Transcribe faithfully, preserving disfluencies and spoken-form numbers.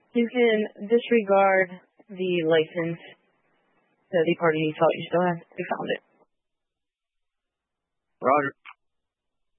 You can disregard the license that the party thought you still had. They found it. Roger.